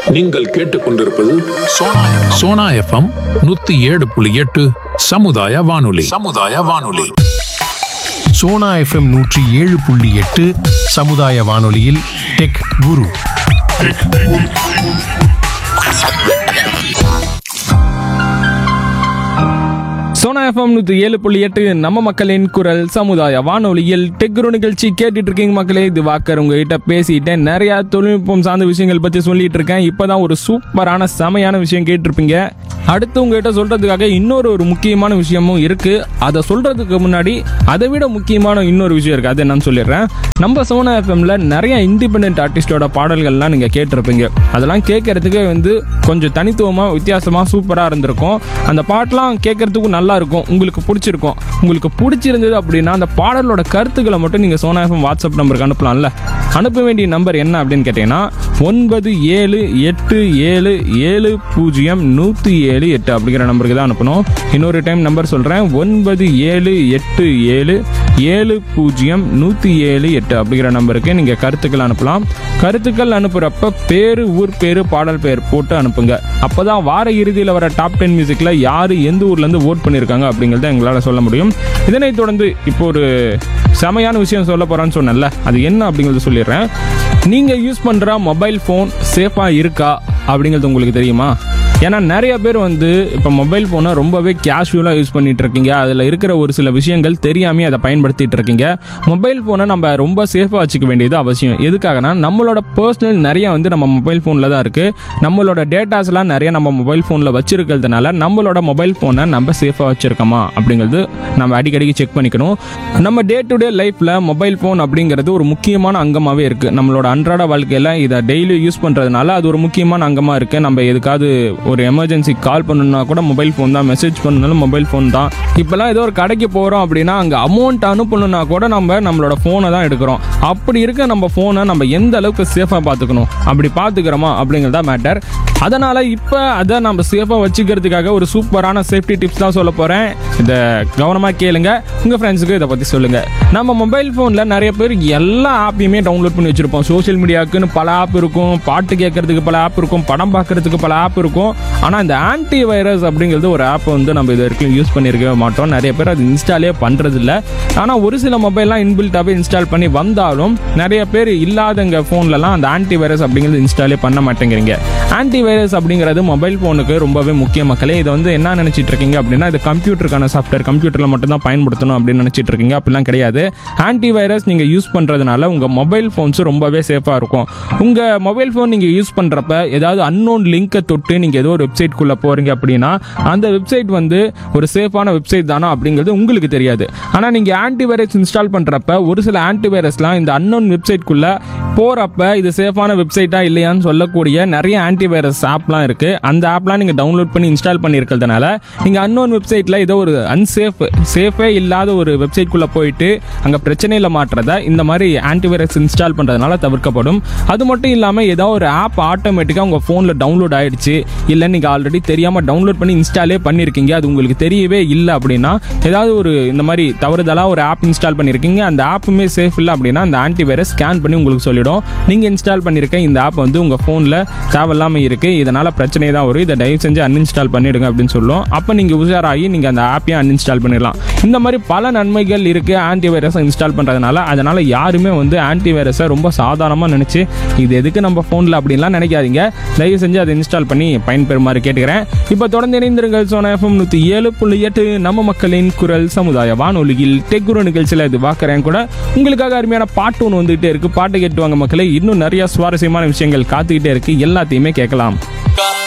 நீங்கள் கேட்டுக்கொண்டிருப்பது சோனா எஃப்எம் 107.8 சமுதாய வானொலி. சோனா எஃப்எம் 107.8 சமுதாய வானொலியில் டெக் குரு. சோனா எஃப்எம் 107.8 நம்ம மக்களின் குரல் சமுதாய வானொலியில் டெக்ரு நிகழ்ச்சி கேட்டுட்டு இருக்கீங்க மக்களே. இது வாக்கர் உங்ககிட்ட பேசிட்டேன், நிறைய தொழில்நுட்பம் சார்ந்த விஷயங்கள் பத்தி சொல்லிட்டு இருக்கேன். இப்பதான் ஒரு சூப்பரான செமையான விஷயம் கேட்டிருப்பீங்க. அடுத்து உங்ககிட்ட சொல்றதுக்காக இன்னொரு முக்கியமான விஷயமும் இருக்கு. அதை சொல்றதுக்கு முன்னாடி அதை விட முக்கியமான இன்னொரு விஷயம் இருக்கு, அது என்னன்னு சொல்லிடுறேன். நம்ம சோனா எஃப்எம்ல நிறைய இண்டிபெண்டன்ட் ஆர்டிஸ்டோட பாடல்கள்லாம் நீங்க கேட்டிருப்பீங்க. அதெல்லாம் கேட்கறதுக்கு கொஞ்சம் தனித்துவமா வித்தியாசமா சூப்பரா இருந்திருக்கும். அந்த பாட்டெல்லாம் கேட்கறதுக்கும் நல்லா இருக்கும், உங்களுக்கு பிடிச்சிருக்கும். உங்களுக்கு பிடிச்சிருந்தது அப்படின்னா அந்த பாடலோட கருத்துக்களை மட்டும் நீங்க சோனா எஃப்எம் வாட்ஸ்அப் நம்பருக்கு அனுப்பலாம்ல. அனுப்ப வேண்டிய நம்பர் என்ன அப்படின்னு கேட்டீங்கன்னா 9787700178 அப்படிங்கிற நம்பருக்கு தான் அனுப்பணும். இன்னொரு டைம் நம்பர் சொல்றேன், 9787700178 அப்படிங்கிற நம்பருக்கு நீங்க கருத்துக்கள் அனுப்பலாம். கருத்துக்கள் அனுப்புறப்ப பேரு, ஊர் பேரு, பாடல் பெயர் போட்டு அனுப்புங்க. அப்பதான் வார இறுதியில் வர டாப் 10 மியூசிக்ல யாரு எந்த ஊர்ல இருந்து ஓட் பண்ணிருக்காங்க அப்படிங்கறத எங்களால சொல்ல முடியும். இதனைத் தொடர்ந்து இப்போ ஒரு செமையான விஷயம் சொல்ல போறான்னு சொன்னேன்ல, அது என்ன அப்படிங்கறத சொல்லிடுறேன். நீங்க யூஸ் பண்ற மொபைல் போன் சேஃபா இருக்கா அப்படிங்கிறது உங்களுக்கு தெரியுமா? ஏன்னா நிறைய பேர் இப்போ மொபைல் ஃபோனை ரொம்பவே கேஷுவலாக யூஸ் பண்ணிட்டு இருக்கீங்க. அதில் இருக்கிற ஒரு சில விஷயங்கள் தெரியாமே அதை பயன்படுத்திட்டு இருக்கீங்க. மொபைல் ஃபோனை நம்ம ரொம்ப சேஃபாக வச்சுக்க வேண்டியது அவசியம். எதுக்காகனா நம்மளோட பர்சனல் நிறைய நம்ம மொபைல் ஃபோனில் தான் இருக்குது. நம்மளோட டேட்டாஸ்லாம் நிறைய நம்ம மொபைல் ஃபோனில் வச்சிருக்கிறதுனால நம்மளோட மொபைல் ஃபோனை நம்ம சேஃபாக வச்சுருக்கோமா அப்படிங்கிறது நம்ம அடிக்கடிக்கு செக் பண்ணிக்கணும். நம்ம டே டு டே லைஃப்பில் மொபைல் ஃபோன் அப்படிங்கிறது ஒரு முக்கியமான அங்கமாகவே இருக்குது. நம்மளோட அன்றாட வாழ்க்கையில் இதை டெய்லி யூஸ் பண்ணுறதுனால அது ஒரு முக்கியமான அங்கமாக இருக்குது. நம்ம எதுக்காவது ஒரு எமர்ஜென்சி கால் பண்ணணும்னா கூட மொபைல் ஃபோன் தான், மெசேஜ் பண்ணணும் மொபைல் ஃபோன் தான். இப்போல்லாம் ஏதோ ஒரு கடைக்கு போகிறோம் அப்படின்னா அங்கே அமௌண்ட் அனுப்பணும்னா கூட நம்மளோட ஃபோனை தான் எடுக்கிறோம். அப்படி இருக்க நம்ம ஃபோனை நம்ம எந்த அளவுக்கு சேஃபாக பார்த்துக்கணும், அப்படி பார்த்துக்கிறோமா அப்படிங்கிறதா மேட்டர். அதனால் இப்போ அதை நம்ம சேஃபாக வச்சுக்கிறதுக்காக ஒரு சூப்பரான சேஃப்டி டிப்ஸ் தான் சொல்ல போகிறேன். இதை கவனமாக கேளுங்க, உங்கள் ஃப்ரெண்ட்ஸுக்கு இதை பற்றி சொல்லுங்கள். நம்ம மொபைல் ஃபோனில் நிறைய பேர் எல்லா ஆப்பையுமே டவுன்லோட் பண்ணி வச்சுருப்போம். சோஷியல் மீடியாவுக்குன்னு பல ஆப் இருக்கும், பாட்டு கேட்கறதுக்கு பல ஆப் இருக்கும், படம் பார்க்கறதுக்கு பல ஆப் இருக்கும். ஆனால் இந்த ஆன்டி வைரஸ் அப்படிங்கிறது ஒரு ஆப் நம்ம இது வரைக்கும் யூஸ் பண்ணியிருக்கவே மாட்டோம். நிறைய பேர் அது இன்ஸ்டாலே பண்ணுறதில்ல. ஆனால் ஒரு சில மொபைல்லாம் இன்பில்ட்டாகவே இன்ஸ்டால் பண்ணி வந்தாலும் நிறைய பேர் இல்லாதங்க ஃபோன்லலாம் அந்த ஆன்டி வைரஸ் அப்படிங்கிறது இன்ஸ்டாலே பண்ண மாட்டேங்கிறீங்க. ஆன்டி வைரஸ் அப்படிங்கிறது மொபைல் ஃபோனுக்கு ரொம்பவே முக்கிய மக்களே. இது என்ன நினச்சிட்டு இருக்கீங்க அப்படின்னா இது கம்ப்யூட்டருக்கான சாஃப்ட்வேர், கம்ப்யூட்டரில் மட்டும் தான் பயன்படுத்தணும் அப்படின்னு நினச்சிட்டு இருக்கீங்க. அப்படிலாம் கிடையாது. ஆன்டி வைரஸ் நீங்கள் யூஸ் பண்ணுறதுனால உங்கள் மொபைல் ஃபோன்ஸ் ரொம்பவே சேஃபாக இருக்கும். உங்கள் மொபைல் ஃபோன் நீங்கள் யூஸ் பண்ணுறப்ப ஏதாவது அன்னோன் லிங்கை தொட்டு நீங்கள் ஏதோ ஒரு வெப்சைட்குள்ளே போகிறீங்க அப்படின்னா அந்த வெப்சைட் ஒரு சேஃபான வெப்சைட் தானோ அப்படிங்கிறது உங்களுக்கு தெரியாது. ஆனால் நீங்கள் ஆன்டி வைரஸ் இன்ஸ்டால் பண்ணுறப்ப ஒரு சில ஆன்டி வைரஸ்லாம் இந்த அன்னோன் வெப்சைட்குள்ளே போகிறப்ப இது சேஃபான வெப்சைட்டா இல்லையான்னு சொல்லக்கூடிய நிறைய ஆன்டி வைரஸ் ஆப்லாம் இருக்குது. அந்த ஆப்லாம் நீங்கள் டவுன்லோட் பண்ணி இன்ஸ்டால் பண்ணியிருக்கிறதுனால நீங்கள் அன்னோன் வெப்சைட்டில் ஏதோ ஒரு சேஃபே இல்லாத ஒரு வெப்சைட்குள்ளே போயிட்டு அங்கே பிரச்சனையில் மாட்டுறத இந்த மாதிரி ஆன்டி வைரஸ் இன்ஸ்டால் பண்ணுறதுனால தவிர்க்கப்படும். அது மட்டும் இல்லாமல் ஏதோ ஒரு ஆப் ஆட்டோமேட்டிக்காக உங்கள் ஃபோனில் டவுன்லோட் ஆகிடுச்சு, இல்லை நீங்கள் ஆல்ரெடி தெரியாமல் டவுன்லோட் பண்ணி இன்ஸ்டாலே பண்ணியிருக்கீங்க, அது உங்களுக்கு தெரியவே இல்லை அப்படின்னா, ஏதாவது ஒரு இந்த மாதிரி தவறுதலாக ஒரு ஆப் இன்ஸ்டால் பண்ணியிருக்கீங்க, அந்த ஆப்புமே சேஃப் இல்லை அப்படின்னா அந்த ஆன்டி வைரஸ் ஸ்கேன் பண்ணி உங்களுக்கு சொல்லிடும் நீங்கள் இன்ஸ்டால் பண்ணியிருக்க இந்த ஆப் உங்கள் ஃபோனில் தேவையில்லாமல் இருக்குது, இதனால் பிரச்சனை தான் வரும், இதை தயவு செஞ்சு அன்இன்ஸ்டால் பண்ணிடுங்க அப்படின்னு சொல்லுவோம். அப்போ நீங்கள் உஷாராகி நீங்கள் அந்த ஆப்பையும் அன்இன்ஸ்டால் பண்ணிடலாம். இந்த மாதிரி பல நன்மைகள் இருக்குது ஆன்டி வைரஸை இன்ஸ்டால் பண்ணுறதுனால. அதனால் யாருமே ஆன்டி வைரஸை ரொம்ப சாதாரணமாக நினச்சி இது எதுக்கு நம்ம ஃபோனில் அப்படின்லாம் நினைக்காதீங்க. தயவு செஞ்சு அதை இன்ஸ்டால் பண்ணி பயன்பெறுமாறு கேட்டுக்கிறேன். இப்போ தொடர்ந்து இணைந்திருங்கள் சோனா எஃப்எம் 107.8 நம்ம மக்களின் குரல் சமுதாய வானொலியில் டெக்குரு நிகழ்ச்சியில் இது பார்க்குறேன் கூட உங்களுக்காக அருமையான பாட்டு ஒன்று வந்துகிட்டே இருக்குது. பாட்டு கேட்டுவாங்க மக்களே, இன்னும் நிறைய சுவாரஸ்யமான விஷயங்கள் காத்துக்கிட்டே இருக்குது, எல்லாத்தையுமே கேட்கலாம்.